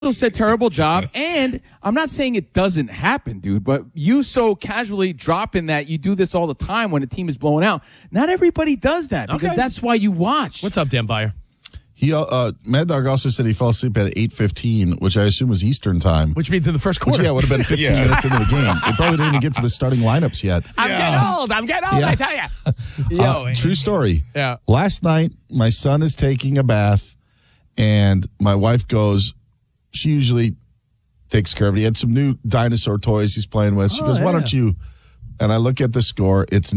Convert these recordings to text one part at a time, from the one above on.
said terrible job, and I'm not saying it doesn't happen, dude, but you so casually drop in that you do this all the time when a team is blowing out. Not everybody does that because that's why you watch. What's up, Dan Byer? Mad Dog also said he fell asleep at 8:15, which I assume was Eastern time. Which means in the first quarter. Which, would have been 15 minutes into the game. They probably didn't even get to the starting lineups yet. I'm getting old, I tell you. True story. Yeah. Last night, my son is taking a bath, and my wife goes, she usually takes care of it. He had some new dinosaur toys he's playing with. She goes, why don't you? And I look at the score. It's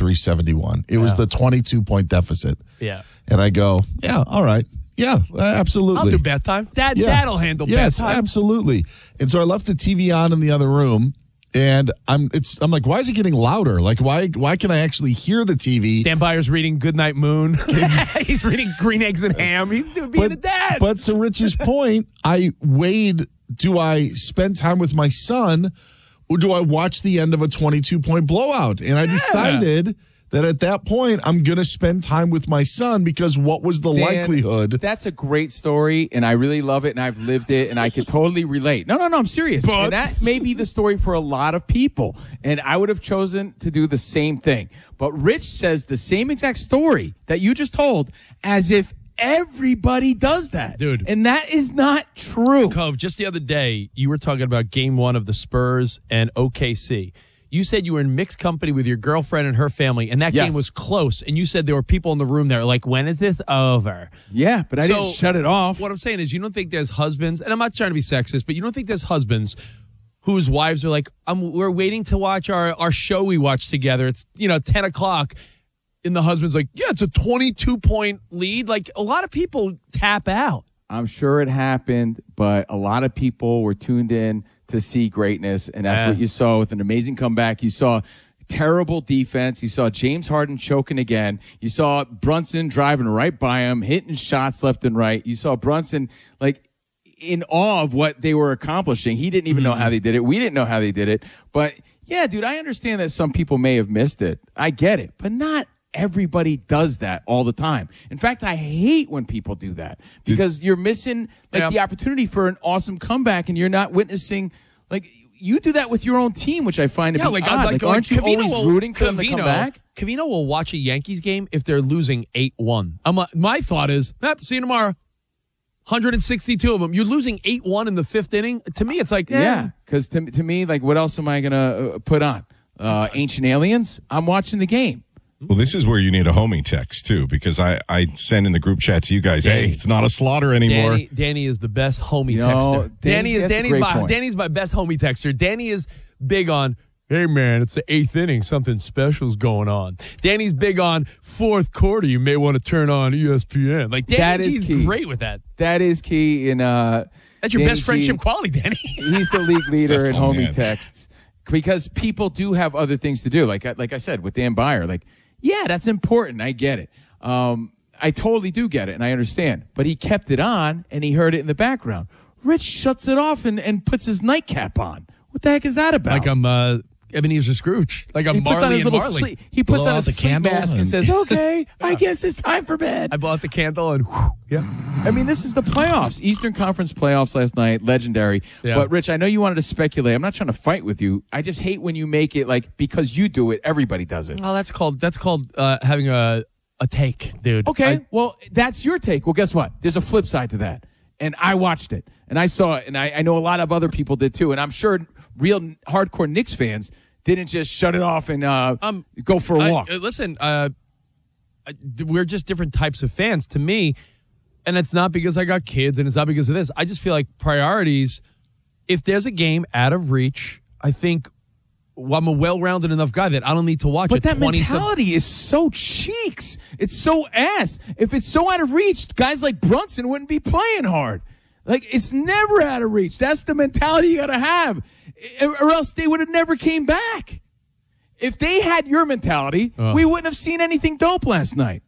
93-71. It was the 22-point deficit. Yeah. And I go, yeah, all right. Yeah, absolutely. I'll do bedtime. Dad'll handle bedtime. Yes, absolutely. And so I left the TV on in the other room, and I'm like, why is it getting louder? Like, why can I actually hear the TV? Dan Byer's reading Goodnight Moon. He's reading Green Eggs and Ham. He's being a dad. But to Rich's point, I weighed, do I spend time with my son, or do I watch the end of a 22-point blowout? And I decided that at that point, I'm going to spend time with my son because what was the likelihood? That's a great story, and I really love it, and I've lived it, and I can totally relate. No, I'm serious. And that may be the story for a lot of people, and I would have chosen to do the same thing. But Rich says the same exact story that you just told as if everybody does that. Dude. And that is not true. Cove, just the other day, you were talking about game one of the Spurs and OKC. You said you were in mixed company with your girlfriend and her family, and that game was close. And you said there were people in the room there like, when is this over? Yeah, but I didn't shut it off. What I'm saying is you don't think there's husbands, and I'm not trying to be sexist, but you don't think there's husbands whose wives are like, we're waiting to watch our show we watch together. It's, 10 o'clock. And the husband's like, yeah, it's a 22-point lead. Like, a lot of people tap out. I'm sure it happened, but a lot of people were tuned in to see greatness, and that's what you saw with an amazing comeback. You saw terrible defense. You saw James Harden choking again. You saw Brunson driving right by him, hitting shots left and right. You saw Brunson, in awe of what they were accomplishing. He didn't even know how they did it. We didn't know how they did it. But, yeah, dude, I understand that some people may have missed it. I get it. But not everybody does that all the time. In fact, I hate when people do that because you're missing the opportunity for an awesome comeback, and you're not witnessing you do that with your own team, which I find to be odd. Aren't you always rooting for them to come back? Covino will watch a Yankees game if they're losing 8-1. My thought is, see you tomorrow. 162 of them. You're losing 8-1 in the fifth inning. To me, it's like, because to me, what else am I going to put on? Ancient Aliens? I'm watching the game. Well, this is where you need a homie text, too, because I send in the group chat to you guys, hey, it's not a slaughter anymore. Danny is the best homie texter. Danny's my best homie texter. Danny is big on, hey, man, it's the 8th inning. Something special's going on. Danny's big on fourth quarter. You may want to turn on ESPN. Danny G's great with that. That is key. That's your best friendship quality, Danny. He's the league leader in homie texts because people do have other things to do. Like I said, with Dan Byer, yeah, that's important. I get it. I totally do get it, and I understand. But he kept it on, and he heard it in the background. Rich shuts it off and puts his nightcap on. What the heck is that about? Like I'm Ebenezer Scrooge. Like I'm Marley and Marley. He puts on a sleep mask and says, okay, I guess it's time for bed. I blew out the candle and I mean, this is the playoffs. Eastern Conference playoffs last night. Legendary. Yeah. But, Rich, I know you wanted to speculate. I'm not trying to fight with you. I just hate when you make it because you do it, everybody does it. Well, that's called having a take, dude. Okay, well, that's your take. Well, guess what? There's a flip side to that. And I watched it. And I saw it. And I know a lot of other people did, too. And I'm sure real hardcore Knicks fans didn't just shut it off and go for a walk. Listen, we're just different types of fans. To me, and it's not because I got kids and it's not because of this. I just feel like priorities, if there's a game out of reach, I think I'm a well-rounded enough guy that I don't need to watch but that mentality is so cheeks. It's so ass. If it's so out of reach, guys like Brunson wouldn't be playing hard. It's never out of reach. That's the mentality you got to have. Or else they would have never came back. If they had your mentality, we wouldn't have seen anything dope last night.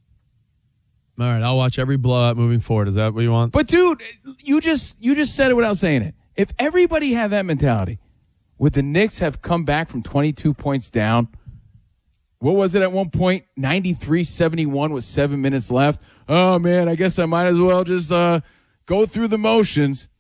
All right, I'll watch every blowout moving forward. Is that what you want? But, dude, you just said it without saying it. If everybody had that mentality, would the Knicks have come back from 22 points down? What was it at one point? 93-71 with 7 minutes left. Oh, man, I guess I might as well just go through the motions.